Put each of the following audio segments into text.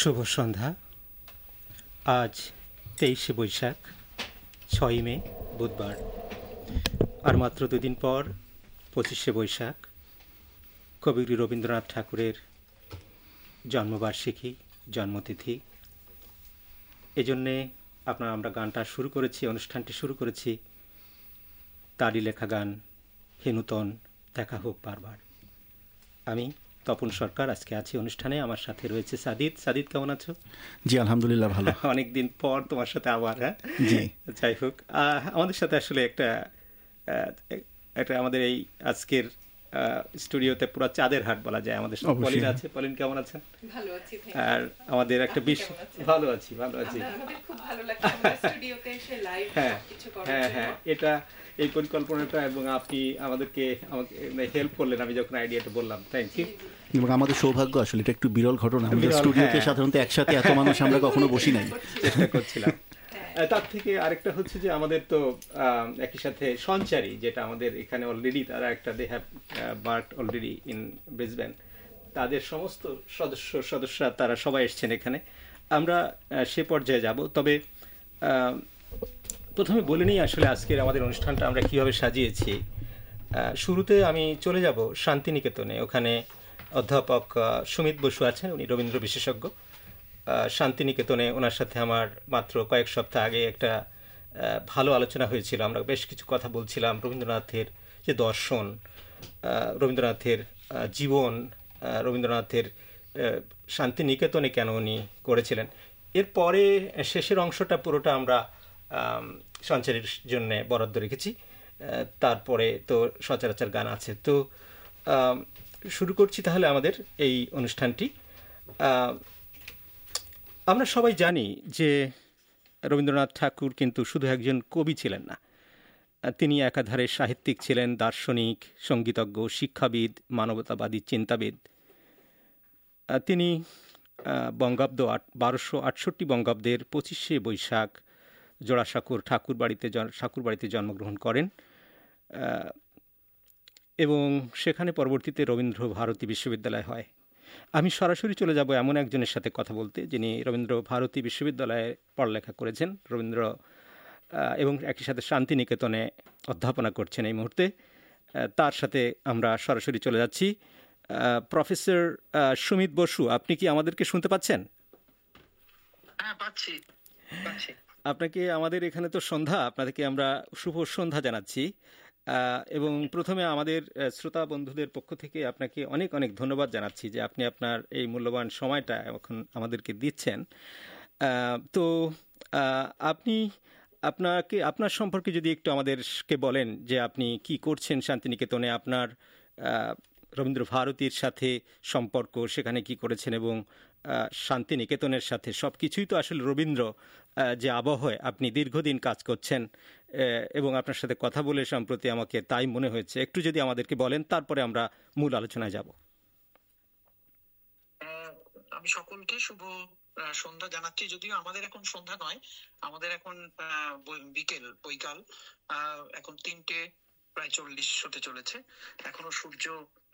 শুভ সন্ধ্যা। আজ 23শে বৈশাখ, 6ই মে, বুধবার। আর মাত্র দুদিন পর 25শে বৈশাখ, কবিগুরু রবীন্দ্রনাথ ঠাকুরের জন্মবার্ষিকী, জন্মতিথি। এজন্যে আমরা গানটা শুরু করেছি, অনুষ্ঠানটি শুরু করেছি তারই লেখা গান হেনুতন দেখা হোক বারবার। আমি তপন সরকার আজকে আছি অনুষ্ঠানে, আমার সাথে রয়েছে সাদিদ। সাদিদ, কেমন আছো? জি আলহামদুলিল্লাহ, ভালো। অনেকদিন পর তোমার সাথে আবার। হ্যাঁ, জি। যাই হোক, আমাদের সাথে আসলে একটা আমাদের এই আজকের স্টুডিওতে পুরো চাঁদের হাট বলা যায়। আমাদের সাথে পলিন আছে। পলিন, কেমন আছেন? ভালো আছি। আর আমাদের একটা ভালো আছি। খুব ভালো লাগছে আমাদের স্টুডিওতে এসে লাইভ কিছু করার জন্য। হ্যাঁ, এটা এই পরিকল্পনাটা, এবং আপনি আমাকে হেল্প করলেন আমি যখন আইডিয়াটা বললাম। Thank you. এবং আমাদের সৌভাগ্য, আসলে এটা একটু বিরল ঘটনা। আমাদের স্টুডিওতে সাধারণত একসাথে এত মানুষ আমরা কখনো বসি নাই। চেষ্টা করছিলাম। তার থেকে আরেকটা হচ্ছে যে আমাদের তো একই সাথে সঞ্চারী, যেটা আমাদের এখানে অলরেডি তারা একটা they have bird already in Brisbane, তাদের সমস্ত সদস্যরা তারা সবাই এসছেন এখানে। আমরা সে পর্যায়ে যাব। তবে প্রথমে বলে নিই আসলে আজকের আমাদের অনুষ্ঠানটা আমরা কিভাবে সাজিয়েছি। শুরুতে আমি চলে যাব শান্তিনিকেতনে। ওখানে অধ্যাপক সুমিত বসু আছেন, উনি রবীন্দ্র বিশেষজ্ঞ। শান্তিনিকেতনে ওনার সাথে আমার মাত্র কয়েক সপ্তাহ আগে একটা ভালো আলোচনা হয়েছিল। আমরা বেশ কিছু কথা বলছিলাম রবীন্দ্রনাথের যে দর্শন, রবীন্দ্রনাথের জীবন, রবীন্দ্রনাথের শান্তিনিকেতনে কেন উনি করেছিলেন। এরপরে শেষের অংশটা পুরোটা আমরা সঞ্চারীর জন্য বরাদ্দ রেখেছি। তারপরে তো সচরাচর গান আছে। তো শুরু করছি তাহলে আমাদের এই অনুষ্ঠানটি। আমরা সবাই জানি যে রবীন্দ্রনাথ ঠাকুর কিন্তু শুধু একজন কবি ছিলেন না, তিনি একাধারে সাহিত্যিক ছিলেন, দার্শনিক, সঙ্গীতজ্ঞ, শিক্ষাবিদ, মানবতাবাদী চিন্তাবিদ। তিনি বঙ্গাব্দ 1268 বঙ্গাব্দের 25শে বৈশাখ জোড়াসাঁকোর ঠাকুরবাড়িতে জন্মগ্রহণ করেন এবং সেখানে পরবর্তীতে রবীন্দ্র ভারতী বিশ্ববিদ্যালয় হয়। আমি সরাসরি চলে যাব এমন একজনের সাথে কথা বলতে, যিনি রবীন্দ্র ভারতী বিশ্ববিদ্যালয়ে পড়ালেখা করেছেন রবীন্দ্র, এবং একই সাথে শান্তিনিকেতনে অধ্যাপনা করছেন এই মুহূর্তে। তার সাথে আমরা সরাসরি চলে যাচ্ছি। প্রফেসর সুমিত বসু, আপনি কি আমাদেরকে শুনতে পাচ্ছেন? হ্যাঁ, পাচ্ছি। আপনাকে আমাদের এখানে তো সন্ধ্যা, আপনাদেরকে আমরা শুভ সন্ধ্যা জানাচ্ছি। এবং প্রথমে আমাদের শ্রোতা বন্ধুদের পক্ষ থেকে আপনাকে অনেক অনেক ধন্যবাদ জানাচ্ছি যে আপনি আপনার এই মূল্যবান সময়টা এখন আমাদেরকে দিচ্ছেন। তো আপনি আপনার সম্পর্কে যদি একটু আমাদেরকে বলেন যে আপনি কি করছেন শান্তিনিকেতনে, আপনার রবীন্দ্র ভারতীর সাথে সম্পর্ক, সেখানে কি করেছেন, এবং শান্তিনিকেতনের সাথে সব কিছুই তো আসলে রবীন্দ্র যে আবহে আপনি দীর্ঘদিন কাজ করছেন, এবং আপনার সাথে কথা বলে সম্প্রতি আমাকে তাই মনে হয়েছে। একটু যদি আমাদেরকে বলেন, তারপরে আমরা মূল আলোচনায় যাব। আমি সকলকে শুভ সন্ধ্যা জানাচ্ছি। যদিও আমাদের এখন সন্ধ্যা নয়, আমাদের এখন বৈকাল। এখন 3:40 হতে চলেছে। এখনো সূর্য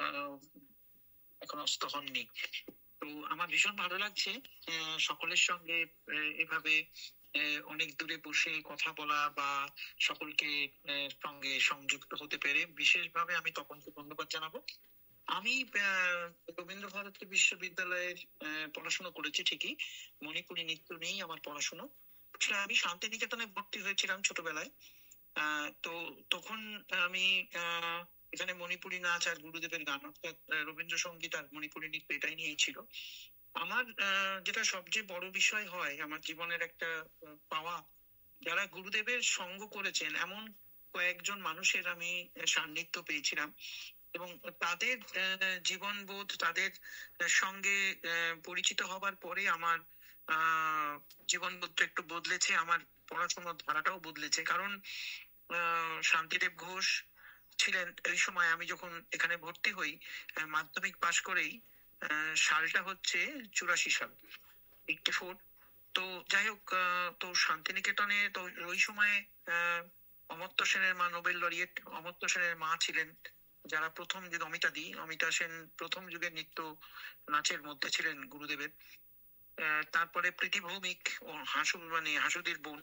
এখন অস্ত হননি। তো আমার ভীষণ ভালো লাগছে সকলের সঙ্গে এভাবে অনেক দূরে বসে কথা বলা বা সকলকে সঙ্গে সংযুক্ত হতে পেরে বিশেষভাবে আমি তপনকে ধন্যবাদ জানাবো। আমি রবীন্দ্র ভারতী বিশ্ববিদ্যালয়ের পড়াশোনা করেছি ঠিকই, মণিপুরী নৃত্য নিয়েই আমার পড়াশোনা। আমি শান্তিনিকেতনে ভর্তি হয়েছিলাম ছোটবেলায়। তো তখন আমি এখানে মণিপুরী নাচ আর গুরুদেবের গান, অর্থাৎ রবীন্দ্রসঙ্গীত আর মণিপুরী নৃত্য, এটাই নিয়েই ছিল আমার। যেটা সবচেয়ে বড় বিষয় হয় আমার জীবনের একটা পাওয়া, যারা গুরুদেবের সঙ্গ করেছেন এমন কয়েকজন মানুষের আমি সান্নিধ্য পেয়েছিলাম, এবং তাদের জীবনবোধ, তাদের সঙ্গে পরিচিত হবার পরে আমার জীবনবোধটা একটু বদলেছে, আমার পড়াশোনার ধারাটাও বদলেছে। কারণ শান্তিদেব ঘোষ ছিলেন এই সময়, আমি যখন এখানে ভর্তি হই মাধ্যমিক পাশ করেই, সালটা হচ্ছে 84 সাল, 84। তো যাই হোক, তো শান্তিনিকেতনে তো ওই সময় অমর্ত্য সেনের মা, নোবেল লরিয়েট অমর্ত্য সেনের মা ছিলেন, যারা প্রথম যুগে অমিতা সেন প্রথম যুগের নৃত্য নাচের মধ্যে ছিলেন গুরুদেবের। তারপরে প্রীতি ভৌমিক ও হাসুদির বোন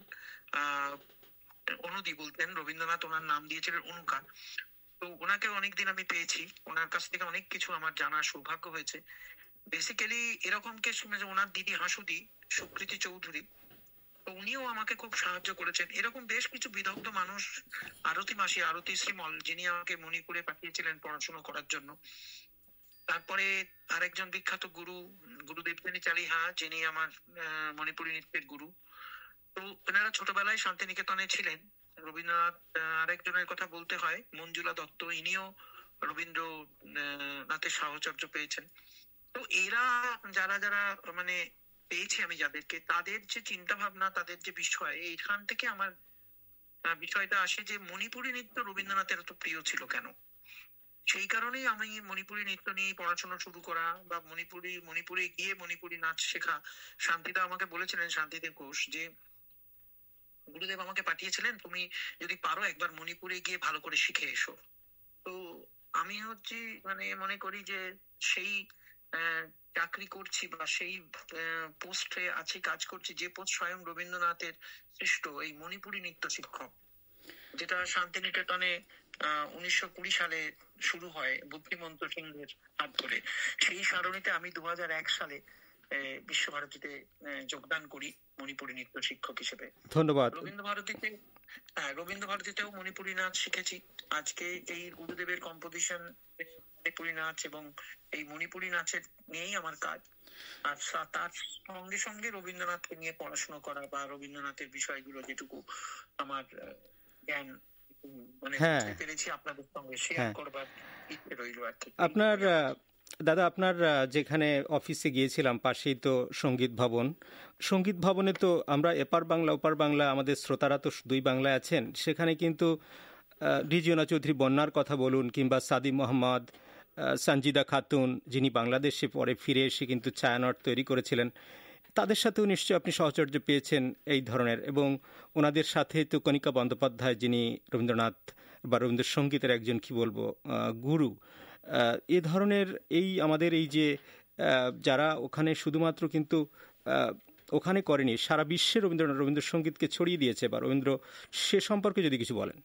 অনুদি বলতেন, রবীন্দ্রনাথ ওনার নাম দিয়েছিলেন অনুকা। তো ওনাকে অনেকদিন আমি পেয়েছি, ওনার কাছ থেকে অনেক কিছু আমার জানার সৌভাগ্য হয়েছে। বেসিক্যালি এরকম কেস শুনেছে ওনার দিদি হাসুদি সুকৃতি চৌধুরী, তো উনিও আমাকে খুব সাহায্য করেছেন। এরকম বেশ কিছু বিদগ্ধ মানুষ, আরতি মাসি, আরতি শ্রীমল, যিনি আমাকে মণিপুরে পাঠিয়েছিলেন পড়াশোনা করার জন্য। তারপরে আরেকজন বিখ্যাত গুরু, গুরুদেব চালিহা, যিনি আমার মণিপুরী নৃত্যের গুরু। তো এনারা ছোটবেলায় শান্তিনিকেতনে ছিলেন। রবীন্দ্রনাথ, আরেকজনের কথা বলতে হয় মঞ্জুলা দত্ত, ইনিও রবীন্দ্রনাথের সাহচর্য পেয়েছেন। তো এরা যারা যারা মানে পেয়েছি আমি যাদেরকে, তাদের যে চিন্তা ভাবনা, তাদের যে বিষয়, এইখান থেকে আমার বিষয়টা আসে যে মণিপুরী নৃত্য রবীন্দ্রনাথের এত প্রিয় ছিল কেন। সেই কারণেই আমি মণিপুরী নৃত্য নিয়ে পড়াশোনা শুরু করা, বা মণিপুরে গিয়ে মণিপুরী নাচ শেখা। শান্তিদা আমাকে বলেছিলেন, শান্তিদেব ঘোষ, যে গুরুদেব আমাকে পাঠিয়েছিলেন, তুমি যদি পারো একবার মণিপুরে গিয়ে ভালো করে শিখে এসো। তো আমি মনে করি যে সেই চাকরি করছি বা সেই পোস্টে আছি, কাজ করছি, যে পোস্ট স্বয়ং রবীন্দ্রনাথের সৃষ্ট, এই মণিপুরী নৃত্য শিক্ষক, যেটা শান্তিনিকেতনে 1920 সালে শুরু হয় বুদ্ধিমন্ত সিংহের হাত ধরে। সেই সারণীতে আমি 2001 সালে বিশ্বভারতীতে যোগদান করি মণিপুরী নৃত্য শিক্ষক হিসেবে। ধন্যবাদ। রবীন্দ্র ভারতীতেও মণিপুরী নাচ শিখেছি। আজকে এই গুরুদেবের কম্পোজিশন মণিপুরী নাচ এবং এই মণিপুরী নাচের নিয়েই আমার কাজ। আর তার সঙ্গে সঙ্গে রবীন্দ্রনাথকে নিয়ে পড়াশোনা করা বা রবীন্দ্রনাথের বিষয়গুলো যেটুকু আমার জ্ঞান পেরেছি আপনাদের সঙ্গে শেয়ার করবার ইচ্ছে রইল আর কি। আপনার দাদা, আপনার যেখানে অফিসে গিয়েছিলাম পাশেই তো সঙ্গীত ভবন। সঙ্গীত ভবনে তো আমরা এপার বাংলা ওপার বাংলা, আমাদের শ্রোতারা তো দুই বাংলায় আছেন, সেখানে কিন্তু রিজিওনা চৌধুরী বন্যার কথা বলুন, কিংবা সাদি মোহাম্মদ, সঞ্জিদা খাতুন, যিনি বাংলাদেশে পরে ফিরে এসে কিন্তু ছায়ানট তৈরি করেছিলেন, তাদের সাথেও নিশ্চয়ই আপনি সহচর্য পেয়েছেন এই ধরনের। এবং ওনাদের সাথে তো কণিকা বন্দ্যোপাধ্যায়, যিনি রবীন্দ্রনাথ বা রবীন্দ্রসঙ্গীতের একজন কি বলবো গুরু। এ ধরনের এই আমাদের এই যে যারা ওখানে শুধুমাত্র কিন্তু ওখানে করেনি, সারা বিশ্বে রবীন্দ্রসঙ্গীতকে ছড়িয়ে দিয়েছে বা রবীন্দ্র, সে সম্পর্কে যদি কিছু বলেন।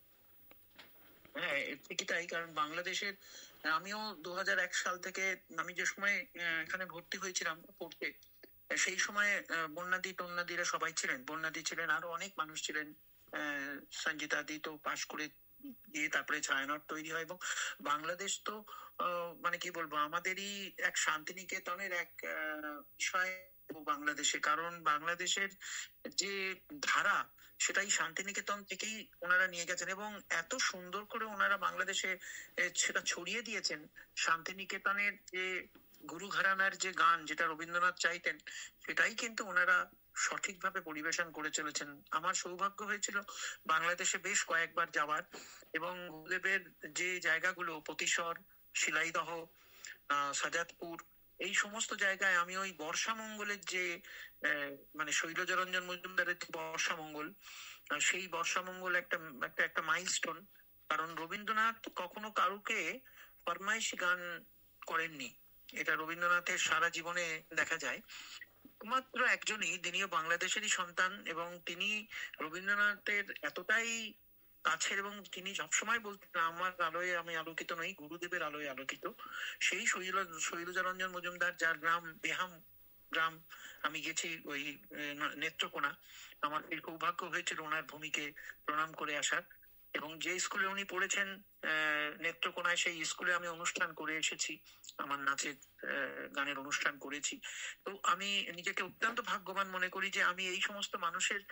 হ্যাঁ, ঠিকই তাই। কারণ বাংলাদেশের, আমিও 2001 সাল থেকে, আমি যে সময় এখানে ভর্তি হয়েছিলাম পড়তে, সেই সময় বন্যাদি টন্যাদিরা সবাই ছিলেন। বন্যাদি ছিলেন, আরো অনেক মানুষ ছিলেন। সঞ্জিতাদি তো পাশ করে দিয়ে তারপরে ছায়ানট তৈরি হয়। এবং বাংলাদেশ তো মানে কি বলবো, আমাদেরই এক শান্তিনিকেতনের এক বিষয় বাংলাদেশে। কারণ বাংলাদেশের যে ধারা, সেটাই শান্তিনিকেতন থেকেই ওনারা নিয়ে গেছেন এবং এত সুন্দর করে ওনারা বাংলাদেশে সেটা ছড়িয়ে দিয়েছেন। শান্তিনিকেতনের যে গুরু ঘরানার যে গান, যেটা রবীন্দ্রনাথ চাইতেন, সেটাই কিন্তু ওনারা সঠিকভাবে পরিবেশন করে চলেছেন। আমার সৌভাগ্য হয়েছিল বাংলাদেশে বেশ কয়েকবার যাওয়ার, এবং গুরুদেবের যে জায়গাগুলো, পতিশর, শিলাইদহ, সাজাদপুর, এই সমস্ত জায়গায় আমি ওই বর্ষামঙ্গলের যে মানে শৈলজারঞ্জন মজুমদারের বর্ষামঙ্গল, সেই বর্ষামঙ্গল একটা মাইলস্টোন। কারণ রবীন্দ্রনাথ কখনো কারুকে ফরমাইশি গান করেননি, এটা রবীন্দ্রনাথের সারা জীবনে দেখা যায়। মাত্র একজনই, তিনিও বাংলাদেশেরই সন্তান, এবং তিনি রবীন্দ্রনাথের এতটাই কাছের, এবং তিনি সবসময় বলতেন, আমার আলোয় আমি আলোকিত নই, গুরুদেবের আলোয় আলোকিত। সেই শৈলজারঞ্জন মজুমদার, যার গ্রাম বেহাম গ্রাম, আমি গেছি ওই নেত্রকোনা, আমার এই সৌভাগ্য হয়েছিল ওনার ভূমিকে প্রণাম করে আসার। এবং যে স্কুলে উনি পড়েছেন নেত্রকোনায়, সেই স্কুলে আমি অনুষ্ঠান করে এসেছি, আমার নাচের গানের অনুষ্ঠান করেছি। তো আমি নিজেকে অত্যন্ত ভাগ্যবান মনে করি যে আমি এই সমস্ত মানুষের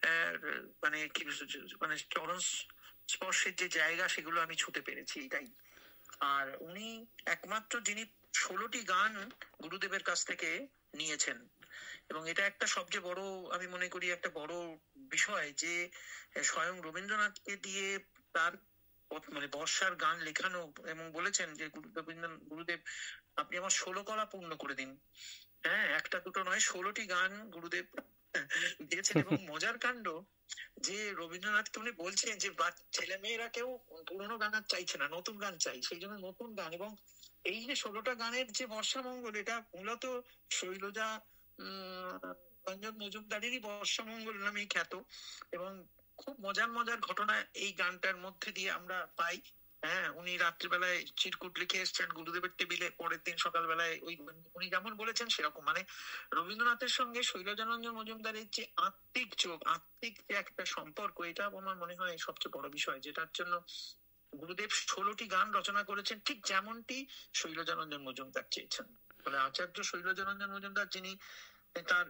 মানে চরণ স্পর্শের যে জায়গা, সেগুলো আমি ছুঁতে পেরেছি, এটাই। আর উনি একমাত্র যিনি 16টি গান গুরুদেবের কাছ থেকে নিয়েছেন, এবং এটা একটা সবচেয়ে বড়, আমি মনে করি একটা বড় বিষয়, যে স্বয়ং রবীন্দ্রনাথকে দিয়ে তার মানে বর্ষার গান লেখানো, এবং বলেছেন যে গুরুদেব, আপনি আমার 16 কলা পূর্ণ করে দিন। হ্যাঁ, একটা দুটো নয়, 16টি গান গুরুদেব দিয়েছেন। এবং মজার কাণ্ড যে রবীন্দ্রনাথকে উনি বলছেন যে ছেলে মেয়েরা কেউ পুরোনো গান আর চাইছে না, নতুন গান চাই, সেই জন্য নতুন গান। এবং এই যে 16টা গানের যে বর্ষামঙ্গল, এটা মূলত শৈলজা রঞ্জন মজুমদারেরই বর্ষামঙ্গল নামেই খ্যাত, এবং খুব মজার মজার ঘটনা এই গানটার মধ্যে দিয়ে আমরা পাই। হ্যাঁ, উনি রাত্রিবেলায় চিরকুট লিখে এসছেন গুরুদেবের টেবিলে, পরের দিন সকালবেলায় ওই উনি যেমন বলেছেন সেরকম, মানে রবীন্দ্রনাথের সঙ্গে শৈলজানন্দন মজুমদারের যে আত্মিক যোগ, আত্মিক যে একটা সম্পর্ক, এটা আমার মনে হয় সবচেয়ে বড় বিষয়, যেটার জন্য গুরুদেব 16টি গান রচনা করেছেন, ঠিক যেমনটি শৈলজানন্দন মজুমদার চেয়েছেন। ফলে আচার্য শৈলজানন্দন মজুমদার, যিনি তার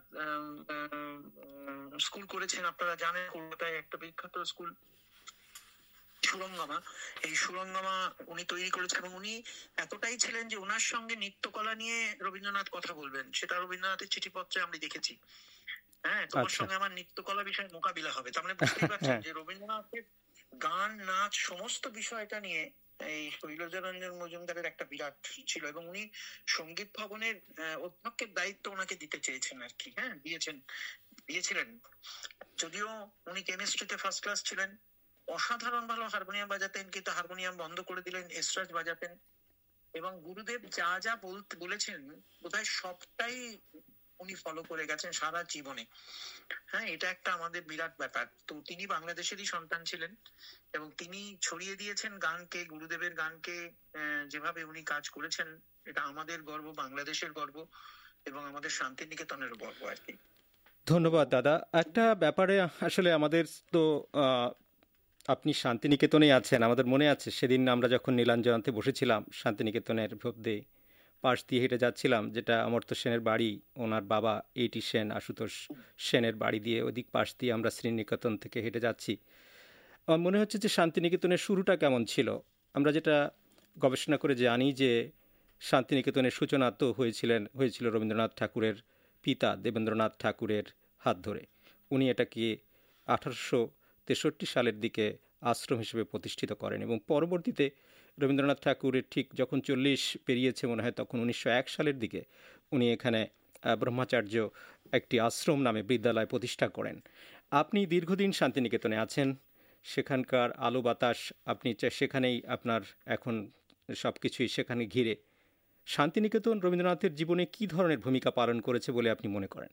স্কুল করেছেন, আপনারা জানেন কলকাতায় একটা বিখ্যাত স্কুল সুরঙ্গমা, এই সুরঙ্গমা উনি তৈরি করেছেন, এবং উনি এতটাই ছিলেন যে ওনার সঙ্গে নৃত্যকলা নিয়ে রবীন্দ্রনাথ কথা বলবেন, সেটা রবীন্দ্রনাথের চিঠিপত্রে আমরা দেখেছি। হ্যাঁ, তোমার সঙ্গে আমার নৃত্যকলা বিষয়ে মোকাবিলা হবে। তার মানে বুঝতেই পারছেন যে রবীন্দ্রনাথের গান, নাচ, সমস্ত বিষয়টা নিয়ে এই শৈলজানন্দন মজুমদারের একটা বিরাট ছিল, এবং উনি সঙ্গীত ভবনের অধ্যক্ষের দায়িত্ব ওনাকে দিতে চেয়েছেন আর কি। হ্যাঁ, দিয়েছিলেন। যদিও উনি কেমিস্ট্রিতে ফার্স্ট ক্লাস ছিলেন, অসাধারণ ভালো হারমোনিয়াম বাজাতেন, কিন্তু হারমোনিয়াম বন্ধ করে দিলেন, এসরাজ বাজাতেন, এবং গুরুদেব যা যা বলেছেন বোধহয় সবটাই উনি ফলো করে গেছেন সারা জীবনে। হ্যাঁ, এটা একটা আমাদের বিরাট ব্যাপার। তো তিনি বাংলাদেশেরই সন্তান ছিলেন, এবং তিনি ছড়িয়ে দিয়েছেন গানকে, গুরুদেবের গানকে যেভাবে উনি কাজ করেছেন, এটা আমাদের গর্ব, বাংলাদেশের গর্ব, এবং আমাদের শান্তিনিকেতনের গর্ব আর কি। ধন্যবাদ দাদা। একটা ব্যাপারে আসলে আমাদের তো আপনি শান্তিনিকেতনে আছেন, আমাদের মনে আছে সেদিন আমরা যখন নীলাঞ্জনাতে বসেছিলাম শান্তিনিকেতনের মধ্যে পাশ দিয়ে হেঁটে যাচ্ছিলাম, যেটা অমর্ত্য সেনের বাড়ি, ওনার বাবা এইটি সেন, আশুতোষ সেনের বাড়ি দিয়ে ওদিক পাশ দিয়ে আমরা শ্রীনিকেতন থেকে হেঁটে যাচ্ছি। আমার মনে হচ্ছে যে শান্তিনিকেতনের শুরুটা কেমন ছিল। আমরা যেটা গবেষণা করে জানি যে শান্তিনিকেতনের সূচনা তো হয়েছিল রবীন্দ্রনাথ ঠাকুরের পিতা দেবেন্দ্রনাথ ঠাকুরের হাত ধরে। উনি এটাকে 1863 সালের দিকে আশ্রম হিসেবে প্রতিষ্ঠিত করেন, এবং পরবর্তীতে রবীন্দ্রনাথ ঠাকুরের ঠিক যখন 40 পেরিয়েছে মনে হয়, তখন 1901 সালের দিকে উনি এখানে ব্রহ্মাচার্য একটি আশ্রম নামে বিদ্যালয় প্রতিষ্ঠা করেন। আপনি দীর্ঘদিন শান্তিনিকেতনে আছেন, সেখানকার আলো বাতাস, আপনি সেখানেই আপনার এখন সব কিছুই সেখানে ঘিরে। শান্তিনিকেতন রবীন্দ্রনাথের জীবনে কি ধরনের ভূমিকা পালন করেছে বলে আপনি মনে করেন?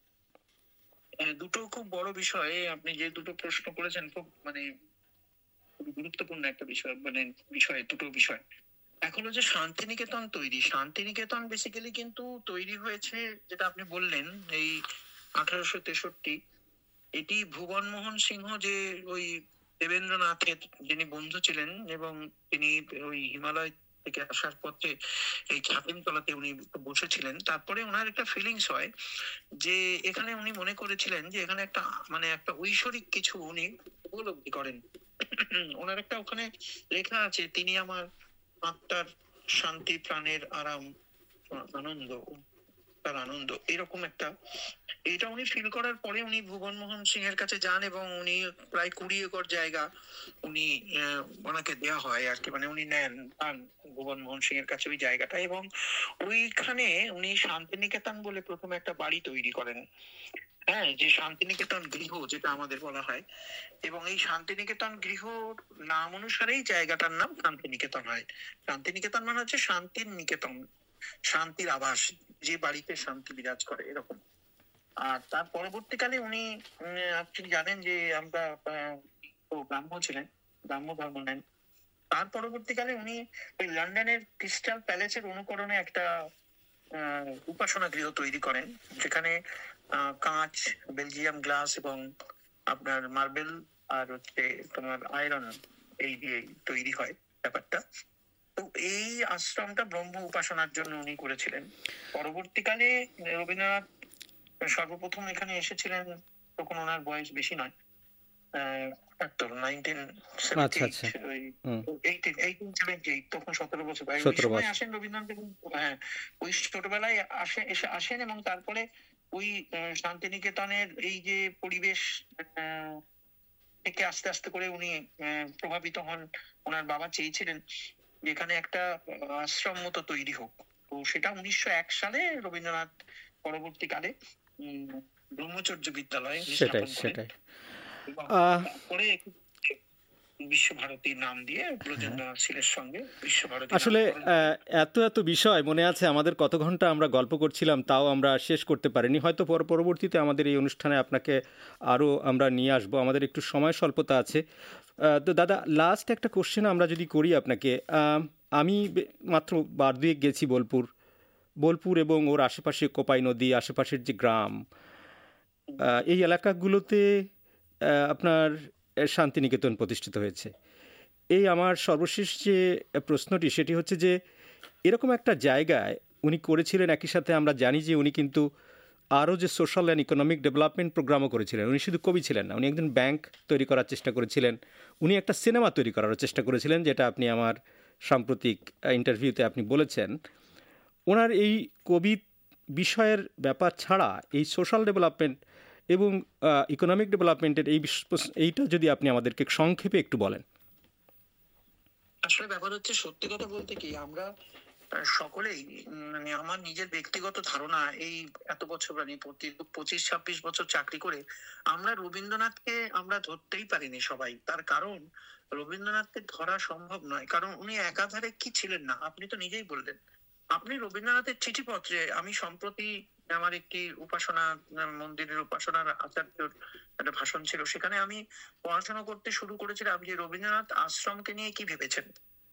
দুটো খুব বড় বিষয় আপনি যে দুটো প্রশ্ন করেছেন, খুব মানে গুরুত্বপূর্ণ একটা বিষয়, মানে দুটো বিষয়। এখন হচ্ছে শান্তিনিকেতন তৈরি, শান্তিনিকেতন বেসিক্যালি কিন্তু তৈরি হয়েছে, যেটা আপনি বললেন, এই 1863। এটি ভুবন মোহন সিংহ, যে ওই দেবেন্দ্রনাথের যিনি বন্ধু ছিলেন, এবং তিনি ওই হিমালয় থেকে আসার পথে এই ছাতিমতলাতে উনি বসেছিলেন। তারপরে ওনার একটা ফিলিংস হয় যে এখানে উনি মনে করেছিলেন যে এখানে একটা মানে একটা ঐশ্বরিক কিছু উনি উপলব্ধি করেন। ওনার একটা ওখানে লেখা আছে, তিনি আমার আত্মার শান্তি, প্রাণের আরাম, আনন্দ, তার আনন্দ, এরকম একটা, এটা উনি ফিল করার পরে উনি ভুবন মোহন সিং এর কাছে যান, এবং উনি প্রায় 20 একর জায়গা উনি ওনাকে দেওয়া হয় আর কি, মানে উনি নেন ভুবন মোহন সিং এর কাছে ওই জায়গাটা, এবং ওইখানে উনি শান্তিনিকেতন বলে প্রথমে একটা বাড়ি তৈরি করেন। হ্যাঁ, যে শান্তিনিকেতন গৃহ যেটা আমাদের বলা হয়, এবং এই শান্তিনিকেতন গৃহ নাম অনুসারেই জায়গাটার নাম শান্তিনিকেতন হয়। শান্তিনিকেতন মানে হচ্ছে শান্তির নিকেতন, শান্তির আবাস, যে বাড়িতে শান্তি বিরাজ করে, এরকম। আর তার পরবর্তীকালে উনি, আপনি জানেন যে আমরা ব্রাহ্ম ছিলেন, ব্রাহ্ম ধর্ম নেন। তার পরবর্তীকালে উনি ওই লন্ডনের ক্রিস্টাল প্যালেসের অনুকরণে একটা উপাসনা গৃহ তৈরি করেন, যেখানে কাঁচ, বেলজিয়াম গ্লাস এবং আপনার মার্বেল আর হচ্ছে তোমার আয়রন, এই দিয়ে তৈরি হয় ব্যাপারটা। তো এই আশ্রমটা ব্রহ্ম উপাসনার জন্য উনি করেছিলেন। পরবর্তীকালে রবীন্দ্রনাথ সর্বপ্রথম এখানে এসেছিলেন, তখন ওনার বয়স বেশি নয়, 1878, তখন 17 বছর বয়স। আসেন রবীন্দ্রনাথ, হ্যাঁ, ওই ছোটবেলায় আসেন, এবং তারপরে ওই শান্তিনিকেতনের এই যে পরিবেশ থেকে আস্তে আস্তে করে উনি প্রভাবিত হন। ওনার বাবা চেয়েছিলেন যেখানে একটা আশ্রম মতো তৈরি হোক, তো সেটা 1901 সালে রবীন্দ্রনাথ পরবর্তীকালে ব্রহ্মচর্য বিদ্যালয় সেটাই বিশ্বভারতীর নাম দিয়ে ব্রজেন্দ্রনাথ শীলের সঙ্গে বিশ্বভারতী। আসলে এত এত বিষয় মনে আছে আমাদের, কত ঘন্টা আমরা গল্প করছিলাম, তাও আমরা শেষ করতে পারিনি। হয়তো পরবর্তীতে আমাদের এই অনুষ্ঠানে আপনাকে আরও আমরা নিয়ে আসবো, আমাদের একটু সময় স্বল্পতা আছে। তো দাদা, লাস্ট একটা কোশ্চেন আমরা যদি করি আপনাকে। আমি মাত্র বার দুয়েক গেছি বোলপুর এবং ওর আশেপাশে কোপাই নদী, আশেপাশের যে গ্রাম, এই এলাকাগুলোতে আপনার শান্তিনিকেতন প্রতিষ্ঠিত হয়েছে। এই আমার সর্বশেষ যে প্রশ্নটি, সেটি হচ্ছে যে এরকম একটা জায়গায় উনি করেছিলেন, একই সাথে আমরা জানি যে উনি কিন্তু আরও যে সোশ্যাল অ্যান্ড ইকোনমিক ডেভেলপমেন্ট প্রোগ্রামও করেছিলেন। উনি শুধু কবি ছিলেন না, উনি একজন ব্যাংক তৈরি করার চেষ্টা করেছিলেন, উনি একটা সিনেমা তৈরি করার চেষ্টা করেছিলেন, যেটা আপনি আমার সাম্প্রতিক ইন্টারভিউতে আপনি বলেছেন। ওনার এই কবি বিষয়ের ব্যাপার ছাড়া এই সোশ্যাল ডেভেলপমেন্ট এবং ইকোনমিক ডেভেলপমেন্টের এইটা যদি আপনি আমাদেরকে সংক্ষেপে একটু বলেন। আসলে ব্যাপার হচ্ছে, সত্যি কথা বলতে কি, আমরা সকলেই, মানে আমার নিজের ব্যক্তিগত ধারণা, এই এত বছর, মানে 25-26 বছর চাকরি করে আমরা রবীন্দ্রনাথকে আমরা ধরতেই পারিনি সবাই। তার কারণ রবীন্দ্রনাথকে ধরা সম্ভব নয়, কারণ উনি একাধারে কি ছিলেন না। আপনি তো নিজেই বললেন, আপনি রবীন্দ্রনাথের চিঠিপত্রে, আমি সম্প্রতি আমার একটি উপাসনা মন্দিরের উপাসনার আচার্যর একটা ভাষণ ছিল, সেখানে আমি পড়াশোনা করতে শুরু করেছিলাম যে রবীন্দ্রনাথ আশ্রমকে নিয়ে কি ভেবেছেন।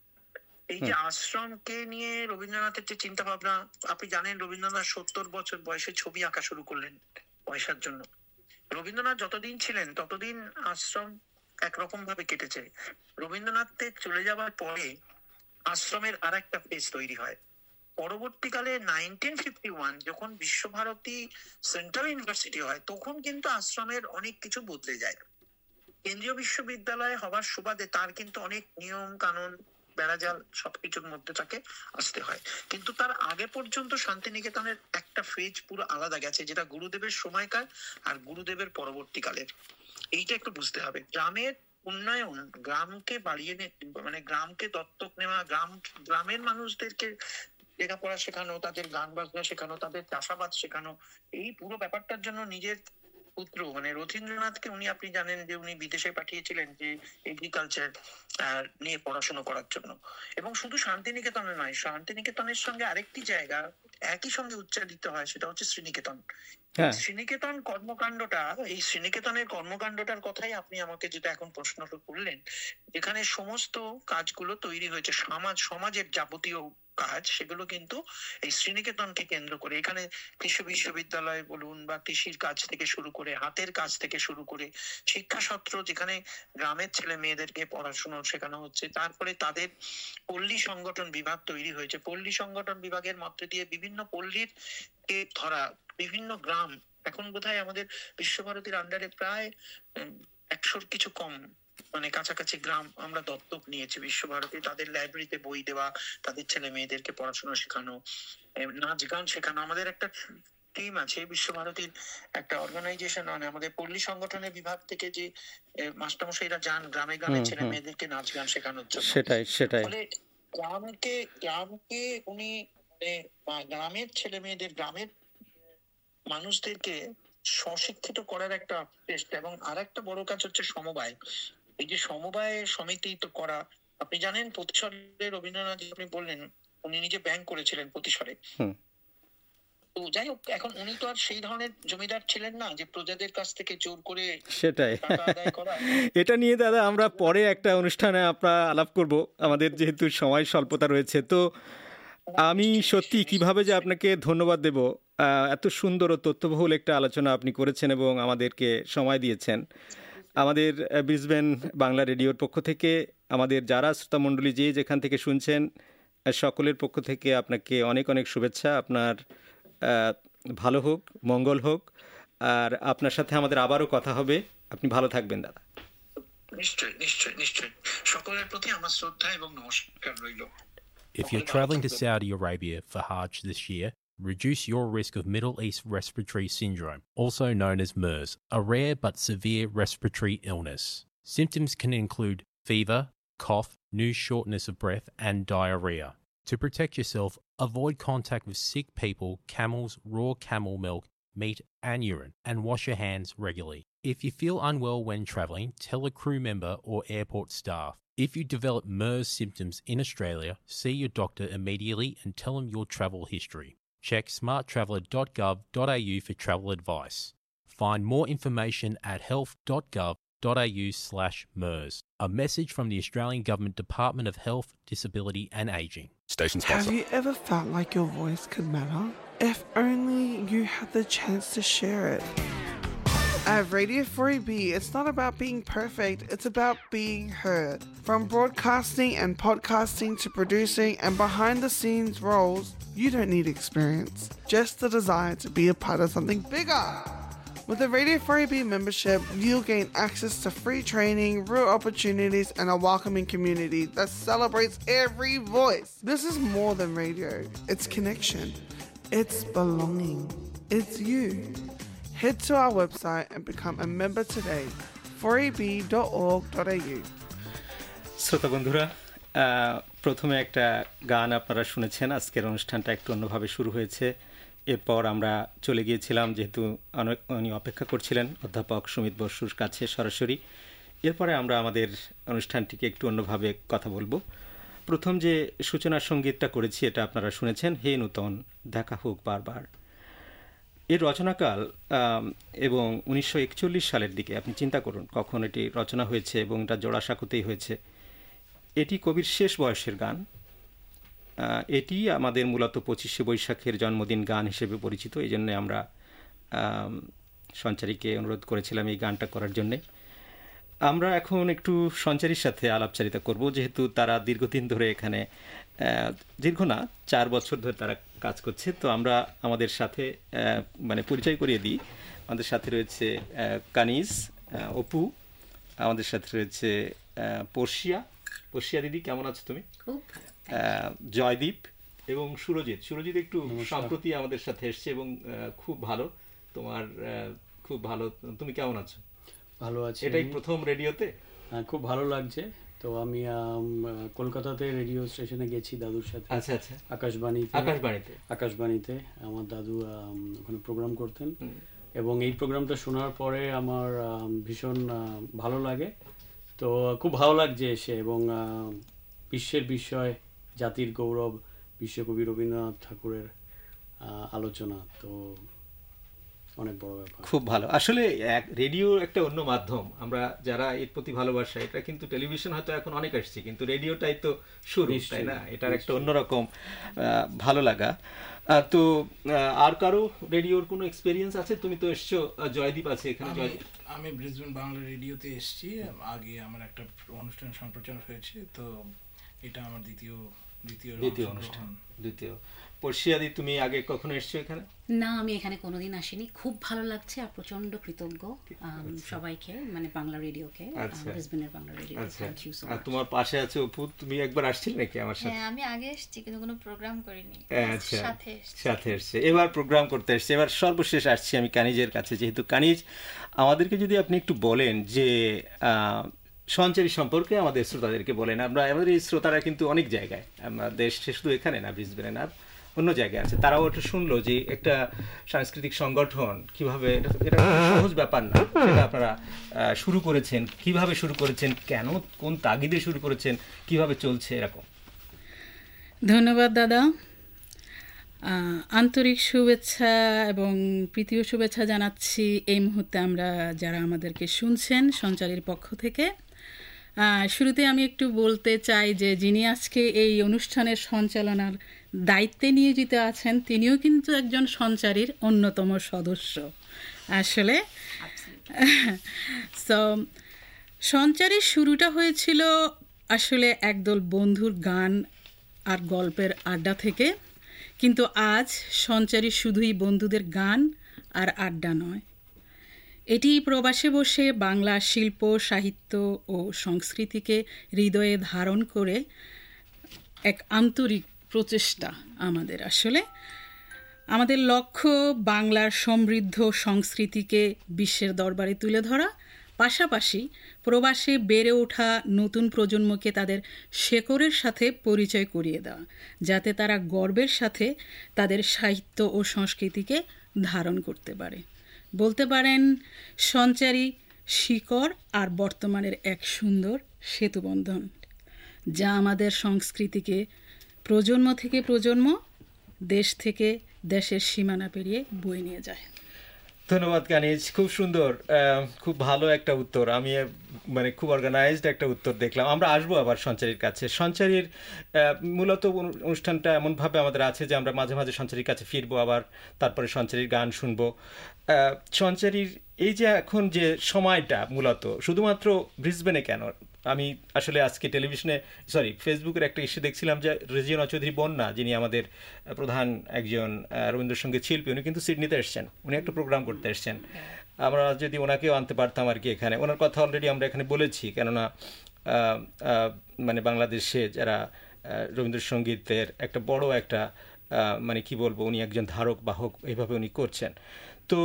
এই যে আশ্রমকে নিয়ে রবীন্দ্রনাথের যে চিন্তা ভাবনা, আপনি জানেন রবীন্দ্রনাথ 70 বছর বয়সে ছবি আঁকা শুরু করলেন পয়সার জন্য। রবীন্দ্রনাথ যতদিন ছিলেন ততদিন আশ্রম একরকম ভাবে কেটেছে। রবীন্দ্রনাথের চলে যাওয়ার পরে আশ্রমের আর একটা ফেজ তৈরি হয়। পরবর্তীকালে 1951 যখন বিশ্বভারতী সেন্ট্রাল ইউনিভার্সিটি হয়, তখন কিন্তু আশ্রমের অনেক কিছু বদলে যায়। কেন্দ্রীয় বিশ্ববিদ্যালয় হবার সুবাদে তার কিন্তু অনেক নিয়ম কানুন, বেড়াজাল সবকিছুর মধ্যে তাকে আসতে হয়। কিন্তু তার আগে পর্যন্ত শান্তিনিকেতনের একটা ফেজ পুরো আলাদা গেছে, যেটা গুরুদেবের সময়কার আর গুরুদেবের পরবর্তীকালের। এইটা একটু বুঝতে হবে। গ্রামের উন্নয়ন, গ্রামকে বাড়িয়ে মানে গ্রামকে দত্তক নেওয়া, গ্রামের মানুষদেরকে লেখাপড়া শেখানো, তাদের গান বাজনা শেখানো, তাদের চাষাবাদ শেখানো, এই পুরো ব্যাপারটার জন্য নিজের পুত্র মানে রথীন্দ্রনাথকে উনি, আপনি জানেন যে উনি বিদেশে পাঠিয়েছিলেন যে এগ্রিকালচার নিয়ে পড়াশোনা করার জন্য। এবং শুধু শান্তিনিকেতনে নয়, শান্তিনিকেতনের সঙ্গে আরেকটি জায়গা একই সঙ্গে উচ্চারিত হয়, সেটা হচ্ছে শ্রীনিকেতন। শ্রীনিকেতন কর্মকাণ্ডটা, এই শ্রীনিকেতনের কর্মকাণ্ডটার কথাই আপনি আমাকে যেটা এখন প্রশ্নটা করলেন, এখানে সমস্ত কাজগুলো তৈরি হয়েছে, সমাজের যাবতীয় কাজ, সেগুলো কিন্তু এই শ্রীনিকেতনকে কেন্দ্র করে। এখানে কৃষি বিশ্ববিদ্যালয় বলুন, বা কৃষির কাজ থেকে শুরু করে, হাতের কাজ থেকে শুরু করে, শিক্ষাসত্র, যেখানে গ্রামের ছেলে মেয়েদেরকে পড়াশোনা শেখানো হচ্ছে। তারপরে তাদের পল্লী সংগঠন বিভাগ তৈরি হয়েছে। পল্লী সংগঠন বিভাগের মধ্যে দিয়ে বিভিন্ন পল্লীর কে ধরা, বিভিন্ন গ্রাম, এখন বোধহয় আমাদের বিশ্বভারতীর আন্ডারে প্রায় 100 কিছু কম, মানে কাছাকাছি গ্রাম আমরা দত্তক নিয়েছি বিশ্বভারতী। তাদের লাইব্রেরিতে বই দেওয়া, তাদের ছেলে মেয়েদেরকে পড়াশোনা শেখানো, নাচ গান শেখানো। আমাদের একটা টিম আছে বিশ্বভারতীর, একটা অর্গানাইজেশন, মানে আমাদের পল্লী সংগঠনের বিভাগ থেকে যে মাস্টারমশাইরা যান গ্রামে গ্রামে ছেলে মেয়েদেরকে নাচ গান শেখানোর জন্য। সেটাই ফলে গ্রামকে উনি, গ্রামের ছেলে মেয়েদের, গ্রামের মানুষদেরকে স্বশিক্ষিত করার একটা চেষ্টা। এবং আর একটা বড় কাজ হচ্ছে সমবায়। এই যে সমবায় সমিতি তো করা, আপনি জানেন প্রতিসরে রবীন্দ্রনাথ, আপনি বললেন উনি নিজে ব্যাংক করেছিলেন প্রতিসরে। তো যাই হোক, এখন উনি তো আর সেই ধরনের জমিদার ছিলেন না যে প্রজাদের কাছ থেকে জোর করে সেটাই এটা নিয়ে দাদা আমরা পরে একটা অনুষ্ঠানে আমরা আলাপ করব, আমাদের যেহেতু সময় স্বল্পতা রয়েছে। তো আমি সত্যি কিভাবে যে আপনাকে ধন্যবাদ দেব, এত সুন্দর ও তথ্যবহুল একটা আলোচনা আপনি করেছেন এবং আমাদেরকে সময় দিয়েছেন। আমাদের ব্রিসবেন বাংলা রেডিওর পক্ষ থেকে, আমাদের যারা শ্রোতামণ্ডলী যে যেখান থেকে শুনছেন, সকলের পক্ষ থেকে আপনাকে অনেক অনেক শুভেচ্ছা। আপনার ভালো হোক, মঙ্গল হোক, আর আপনার সাথে আমাদের আবারও কথা হবে। আপনি ভালো থাকবেন দাদা। নিশ্চয়ই নিশ্চয়ই নিশ্চয়ই, সকলের প্রতি আমার শ্রদ্ধা এবং নমস্কার রইল। If you're traveling to Saudi Arabia for Hajj this year, reduce your risk of Middle East respiratory syndrome, also known as MERS, a rare but severe respiratory illness. Symptoms can include fever, cough, new shortness of breath, and diarrhea. To protect yourself, avoid contact with sick people, camels, raw camel milk, meat, and urine, and wash your hands regularly. If you feel unwell when travelling, tell a crew member or airport staff. If you develop MERS symptoms in Australia, see your doctor immediately and tell them your travel history. Check smarttraveller.gov.au for travel advice. Find more information at health.gov.au/MERS. A message from the Australian Government Department of Health, Disability and Ageing. Station sponsor. Have you ever felt like your voice could matter? If only you had the chance to share it. At Radio 4AB, it's not about being perfect, it's about being heard. From broadcasting and podcasting to producing and behind the scenes roles, you don't need experience, just the desire to be a part of something bigger. With a Radio 4AB membership, you'll gain access to free training, real opportunities, and a welcoming community that celebrates every voice. This is more than radio. It's connection. It's belonging. It's you. Head to our website and become a member today. 4ab.org.au. শ্রোতা বন্ধুরা, প্রথমে একটা গান আপনারা শুনেছেন। আজকের অনুষ্ঠানটা একটু অন্যভাবে শুরু হয়েছে। এরপর আমরা চলে গিয়েছিলাম, যেহেতু উনি অপেক্ষা করছিলেন অধ্যাপক সুমিত বসুর কাছে সরাসরি। এরপরে আমরা আমাদের অনুষ্ঠানটিকে একটু অন্যভাবে কথা বলবো। প্রথম যে সূচনা সঙ্গীতটা করেছি এটা আপনারা শুনেছেন, হে নূতন দেখা হোক বারবার। এর রচনাকাল এবং 1941 সালের দিকে আপনি চিন্তা করুন কখন এটি রচনা হয়েছে, এবং এটা জোড়াসাঁকোতেই হয়েছে। এটি কবির শেষ বয়সের গান। এটি আমাদের মূলত 25শে বৈশাখের জন্মদিন গান হিসেবে পরিচিত। এই জন্যে আমরা সঞ্চারীকে অনুরোধ করেছিলাম এই গানটা করার জন্যে। আমরা এখন একটু সঞ্চারীর সাথে আলাপচারিতা করব, যেহেতু তারা দীর্ঘদিন ধরে এখানে, দীর্ঘ না 4 বছর ধরে তারা কাজ করছে। তো আমরা আমাদের সাথে পরিচয় করিয়ে দিই। আমাদের সাথে রয়েছে কানিজ, অপু, আমাদের সাথে রয়েছে পর্ষিয়া। পর্ষিয়া দিদি, কেমন আছো তুমি? খুব জয়দীপ এবং সুরজিৎ। সুরজিৎ একটু সম্প্রতি আমাদের সাথে এসছে এবং খুব ভালো। তোমার খুব ভালো, তুমি কেমন আছো? ভালো আছি। এটাই প্রথম রেডিওতে? খুব ভালো লাগছে। তো আমি কলকাতাতে রেডিও স্টেশনে গেছি দাদুর সাথে। আচ্ছা আচ্ছা। আকাশবাণীতে আমার দাদু ওখানে প্রোগ্রাম করতেন, এবং এই প্রোগ্রামটা শোনার পরে আমার ভীষণ ভালো লাগে। তো খুব ভালো লাগছে এসে, এবং বিশ্বের বিষয়, জাতির গৌরব, বিশ্বকবি রবীন্দ্রনাথ ঠাকুরের আলোচনা, তো অনেক বড় ব্যাপার। খুব ভালো। আসলে রেডিও একটা অন্য মাধ্যম। আমরা যারা এর প্রতি ভালোবাসা, এটা কিন্তু টেলিভিশন হয়তো এখন অনেক আসছে, কিন্তু রেডিওটাই তো শুরু, তাই না? এটার একটা অন্যরকম ভালো লাগা। তো আর কারো রেডিওর কোনো এক্সপেরিয়েন্স আছে? তুমি তো এসছো, জয়দীপ আছে এখানে। আমি ব্রিসবেন বাংলা রেডিওতে এসেছি। আগে আমার একটা অনুষ্ঠান সম্প্রচার হয়েছে, তো এটা আমার দ্বিতীয় অনুষ্ঠান। পর্ষিয়াদি, তুমি আগে কখনো এসছো এখানে? না, আমি এখানে কোনোদিন আসিনি। খুব ভালো লাগছে আর প্রচন্ড কৃতজ্ঞ সবাইকে, Bangla রেডিওকে, ব্রিসবেনের Bangla radio. Thank you so much. তোমার পাশে আছে অপু, তুমি একবার আসছিলে নাকি আমার সাথে? হ্যাঁ, আমি আগে এসেছি কিন্তু কোনো প্রোগ্রাম করিনি। আচ্ছা, সাথে এসছে, এবার প্রোগ্রাম করতে এসছে। এবার সর্বশেষ আসছি আমি কানিজের কাছে। যেহেতু কানিজ, আমাদেরকে যদি আপনি একটু বলেন যে সঞ্চারী সম্পর্কে আমাদের শ্রোতাদেরকে বলেন। আমাদের এই শ্রোতারা কিন্তু অনেক জায়গায়, আমাদের শুধু এখানে না, ব্রিসবেনে না, অন্য জায়গায় আছে। তারাও এটা শুনলো যে একটা সাংস্কৃতিক সংগঠন কিভাবে, এটা সহজ ব্যাপার না, সেটা আপনারা শুরু করেছেন, কিভাবে শুরু করেছেন, কেন, কোন তাগিদে শুরু করেছেন, কিভাবে চলছে, এরকম। ধন্যবাদ দাদা। আন্তরিক শুভেচ্ছা এবং প্রীতীয় শুভেচ্ছা জানাচ্ছি এই মুহূর্তে আমরা যারা আমাদেরকে শুনছেন সঞ্চারীর পক্ষ থেকে। শুরুতে আমি একটু বলতে চাই যে যিনি আজকে এই অনুষ্ঠানের সঞ্চালনার দায়িত্বে নিয়োজিত আছেন, তিনিও কিন্তু একজন সঞ্চারীর অন্যতম সদস্য আসলে। সো সঞ্চারীর শুরুটা হয়েছিল আসলে একদল বন্ধুর গান আর গল্পের আড্ডা থেকে, কিন্তু আজ সঞ্চারী শুধুই বন্ধুদের গান আর আড্ডা নয়, এটি প্রবাসে বসে বাংলা শিল্প, সাহিত্য ও সংস্কৃতিকে হৃদয়ে ধারণ করে এক আন্তরিক প্রচেষ্টা আমাদের। আসলে আমাদের লক্ষ্য বাংলার সমৃদ্ধ সংস্কৃতিকে বিশ্বের দরবারে তুলে ধরা, পাশাপাশি প্রবাসে বেড়ে ওঠা নতুন প্রজন্মকে তাদের শেকড়ের সাথে পরিচয় করিয়ে দেওয়া, যাতে তারা গর্বের সাথে তাদের সাহিত্য ও সংস্কৃতিকে ধারণ করতে পারে। বলতে পারেন সঞ্চারী শিকড় আর বর্তমানের এক সুন্দর সেতুবন্ধন, যা আমাদের সংস্কৃতিকে প্রজন্ম থেকে প্রজন্ম, দেশ থেকে দেশের সীমানা পেরিয়ে বয়ে নিয়ে যায়। ধন্যবাদ কানিজ, খুব সুন্দর, খুব ভালো একটা উত্তর। আমি মানে খুব অর্গানাইজড একটা উত্তর দেখলাম। আমরা আসবো আবার সঞ্চারীর কাছে। সঞ্চারীর মূলত অনুষ্ঠানটা এমনভাবে আমাদের আছে যে আমরা মাঝে মাঝে সঞ্চারীর কাছে ফিরবো, আবার তারপরে সঞ্চারীর গান শুনবো। সঞ্চারীর এই যে এখন যে সময়টা মূলত শুধুমাত্র ব্রিসবেনে কেন, আমি আসলে আজকে ফেসবুকের একটা ইস্যু দেখছিলাম যে রেজিনা চৌধুরী বন্যা, যিনি আমাদের প্রধান একজন রবীন্দ্রসঙ্গীত শিল্পী, উনি কিন্তু সিডনিতে এসছেন, উনি একটা প্রোগ্রাম করতে এসছেন। আমরা যদি ওনাকেও আনতে পারতাম আর কি এখানে। ওনার কথা অলরেডি আমরা এখানে বলেছি, কেননা মানে বাংলাদেশে যারা রবীন্দ্রসঙ্গীতের একটা বড় একটা মানে কি বলবো, উনি একজন ধারক বাহক এইভাবে উনি করছেন। তো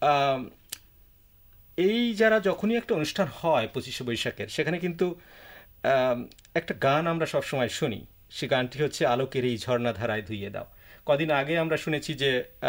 এই যারা যখনই একটা অনুষ্ঠান হয় 25শে বৈশাখের, সেখানে কিন্তু একটা গান আমরা সবসময় শুনি। সে গানটি হচ্ছে আলোকের এই ঝর্ণাধারায় ধুইয়ে দাও। কদিন আগে আমরা শুনেছি যে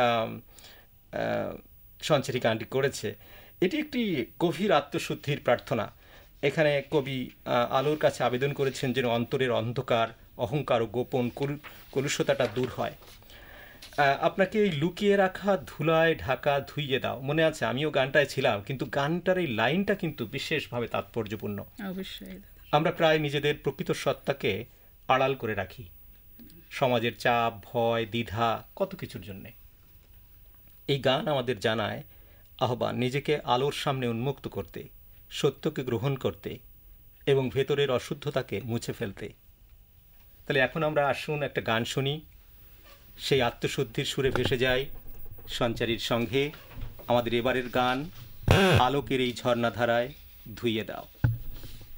সঞ্চারী গানটি করেছে। এটি একটি গভীর আত্মশুদ্ধির প্রার্থনা। এখানে কবি আলোর কাছে আবেদন করেছেন যেন অন্তরের অন্ধকার, অহংকার ও গোপন কলুষতাটা দূর হয়। আপনাকে এই লুকিয়ে রাখা ধুলায় ঢাকা ধুইয়ে দাও, মনে আছে আমিও গানটায় ছিলাম, কিন্তু গানটার এই লাইনটা কিন্তু বিশেষভাবে তাৎপর্যপূর্ণ। অবশ্যই আমরা প্রায় নিজেদের প্রকৃত সত্তাকে আড়াল করে রাখি সমাজের চাপ, ভয়, দ্বিধা, কত কিছুর জন্যে। এই গান আমাদের জানায় আহ্বান নিজেকে আলোর সামনে উন্মুক্ত করতে, সত্যকে গ্রহণ করতে এবং ভেতরের অশুদ্ধতাকে মুছে ফেলতে। তাহলে এখন আমরা আসুন একটা গান শুনি, সেই আত্মশুদ্ধির সুরে ভেসে যায় সঞ্চারীর সঙ্গে। আমাদের এবারের গান আলোকের এই ঝর্ণাধারায় ধুইয়ে দাও।